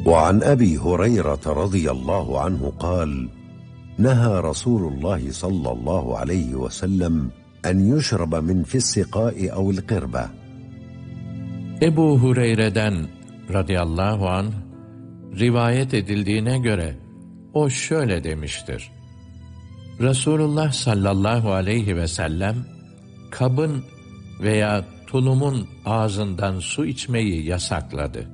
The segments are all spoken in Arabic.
وعن أبي هريرة رضي الله عنه قال: نهى رسول الله صلى الله عليه وسلم أن يشرب من في السقاء أو القربة. Ebu Hureyre'den radıyallahu anh rivayet edildiğine göre o şöyle demiştir: Resulullah sallallahu aleyhi ve sellem kabın veya tulumun ağzından su içmeyi yasakladı.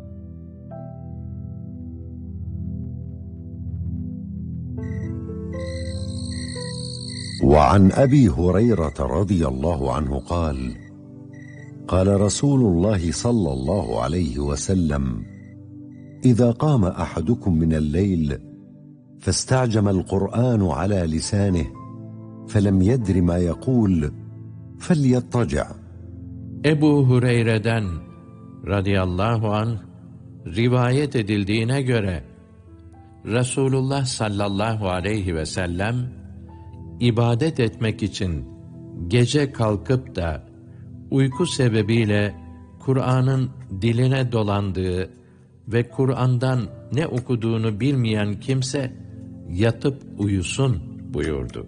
وعن أبي هريرة رضي الله عنه قال: قال رسول الله صلى الله عليه وسلم: إذا قام أحدكم من الليل فاستعجم القرآن على لسانه فلم يدر ما يقول فليضطجع. Ebu Hureyre'den radıyallahu anh rivayet edildiğine göre Resulullah sallallahu aleyhi ve sellem ibadet etmek için gece kalkıp da uyku sebebiyle Kur'an'ın diline dolandığı ve Kur'an'dan ne okuduğunu bilmeyen kimse yatıp uyusun buyurdu.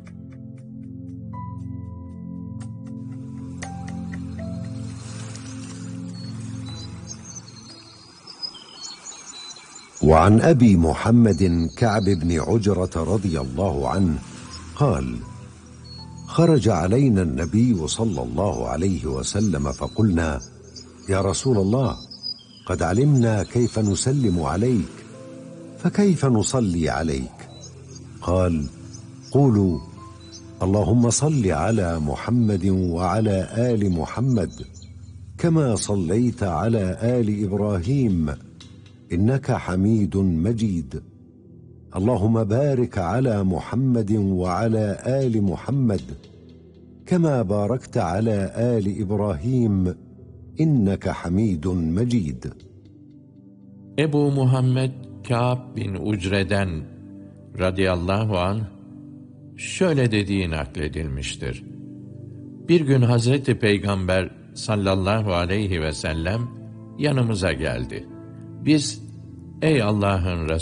وعن أبي محمد كعب بن عجرة رضي الله عنه قال: خرج علينا النبي صلى الله عليه وسلم فقلنا: يا رسول الله، قد علمنا كيف نسلم عليك، فكيف نصلي عليك؟ قال: قولوا: اللهم صل على محمد وعلى آل محمد كما صليت على آل إبراهيم إنك حميد مجيد، اللهم بارك على محمد وعلى آل محمد كما باركت على آل إبراهيم إنك حميد مجيد. Ebu Muhammed Kâb bin Ucre'den radıyallahu anh şöyle dediği nakledilmiştir: Bir gün Hazreti Peygamber sallallahu aleyhi ve sellem yanımıza geldi. Biz, ey Allah'ın Resulü,